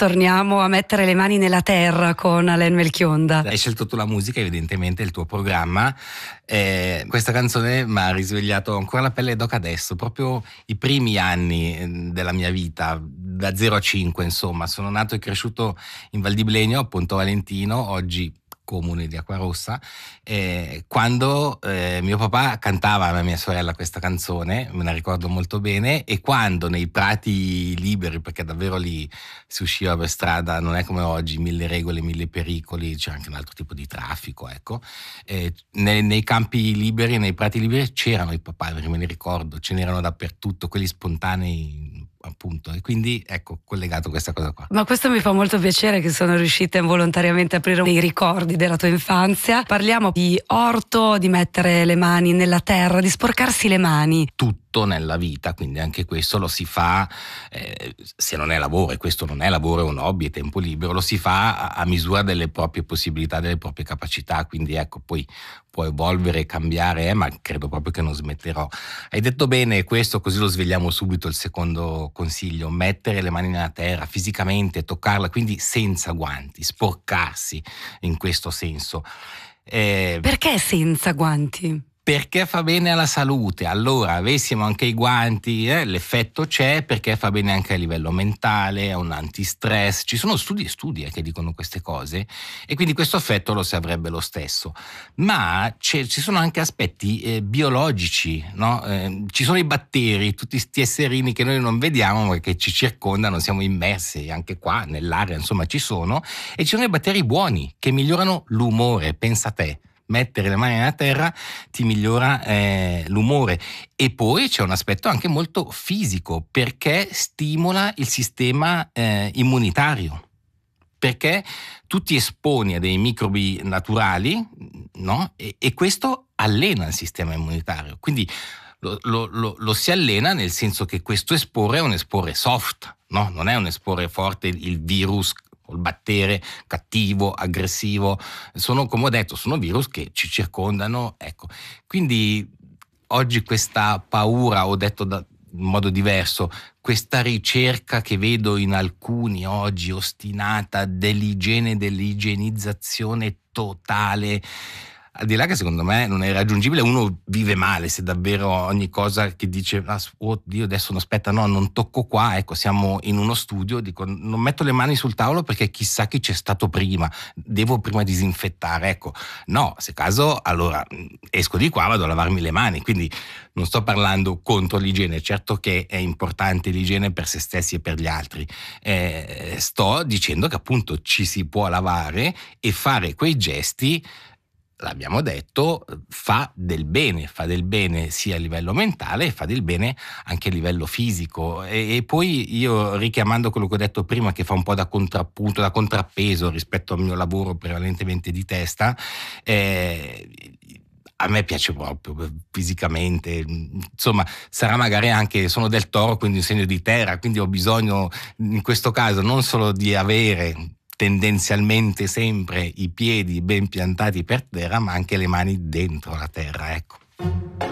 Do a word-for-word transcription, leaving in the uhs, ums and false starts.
torniamo a mettere le mani nella terra con Alain Melchionda. Hai scelto tu la musica, evidentemente il tuo programma. Eh, questa canzone mi ha risvegliato ancora la pelle d'oca adesso, proprio i primi anni della mia vita, da zero a cinque insomma. Sono nato e cresciuto in Val di Blegno, a Ponto Valentino, oggi comune di Acquarossa, eh, quando eh, mio papà cantava a mia sorella questa canzone, me la ricordo molto bene, e quando nei prati liberi, perché davvero lì si usciva per strada, non è come oggi, mille regole, mille pericoli, c'era anche un altro tipo di traffico, ecco, eh, nei, nei campi liberi, nei prati liberi c'erano i papaveri, me ne ricordo, ce n'erano dappertutto, quelli spontanei appunto, e quindi ecco, collegato questa cosa qua. Ma questo mi fa molto piacere che sono riuscita involontariamente a aprire dei ricordi della tua infanzia. Parliamo di orto, di mettere le mani nella terra, di sporcarsi le mani. Tutto nella vita, quindi anche questo lo si fa, eh, se non è lavoro, e questo non è lavoro, è un hobby, è tempo libero, lo si fa a, a misura delle proprie possibilità, delle proprie capacità, quindi ecco, poi può evolvere, cambiare, eh, ma credo proprio che non smetterò. Hai detto bene questo, così lo svegliamo subito il secondo consiglio: mettere le mani nella terra fisicamente, toccarla, quindi senza guanti, sporcarsi in questo senso. Eh, Perché senza guanti? Perché fa bene alla salute. Allora, avessimo anche i guanti, eh, l'effetto c'è, perché fa bene anche a livello mentale, è un antistress. Ci sono studi e studi eh, che dicono queste cose, e quindi questo effetto lo si avrebbe lo stesso. Ma ci sono anche aspetti eh, biologici, no? Eh, ci sono i batteri, tutti questi esserini che noi non vediamo ma che ci circondano, siamo immersi anche qua nell'aria, insomma ci sono, e ci sono i batteri buoni che migliorano l'umore, pensa a te. Mettere le mani nella terra ti migliora eh, l'umore. E poi c'è un aspetto anche molto fisico, perché stimola il sistema eh, immunitario, perché tu ti esponi a dei microbi naturali, no? E, e questo allena il sistema immunitario, quindi lo, lo, lo, lo si allena, nel senso che questo esporre è un esporre soft, no? Non è un esporre forte, il virus, il battere cattivo, aggressivo, sono, come ho detto, sono virus che ci circondano, ecco. Quindi oggi questa paura, ho detto da, in modo diverso, questa ricerca che vedo in alcuni oggi ostinata dell'igiene, dell'igienizzazione totale, al di là che secondo me non è raggiungibile, uno vive male se davvero ogni cosa che dice ah, oddio adesso no, aspetta no non tocco qua, ecco, siamo in uno studio, dico non metto le mani sul tavolo perché chissà chi c'è stato prima, devo prima disinfettare, ecco, no, se caso allora esco di qua, vado a lavarmi le mani. Quindi non sto parlando contro l'igiene, certo che è importante l'igiene per se stessi e per gli altri, eh, sto dicendo che appunto ci si può lavare e fare quei gesti, l'abbiamo detto, fa del bene, fa del bene sia a livello mentale e fa del bene anche a livello fisico. E, e poi io, richiamando quello che ho detto prima, che fa un po' da contrappunto, da contrappeso rispetto al mio lavoro prevalentemente di testa, eh, a me piace proprio fisicamente, insomma sarà magari anche, sono del Toro, quindi un segno di terra, quindi ho bisogno in questo caso non solo di avere tendenzialmente sempre i piedi ben piantati per terra, ma anche le mani dentro la terra, ecco.